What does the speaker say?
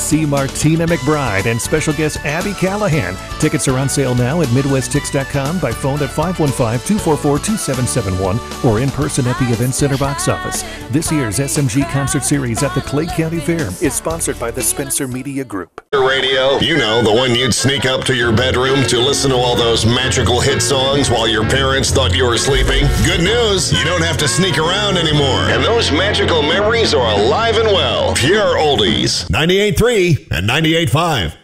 see Martina McBride and special guest Abby Callahan. Tickets are on sale now at MidwestTix.com by phone at 515-244-2771 or in person at the Event Center box office. This year's SMG Concert Series at the Clay County Fair is sponsored by the Spencer Media Group. Radio, you know, the one you'd sneak up to your bedroom to listen to all those magical hit songs while your parents thought you were sleeping. Good news, you don't have to sneak around anymore. And those magical memories are alive and well. Pure oldies. 98.3 and 98.5.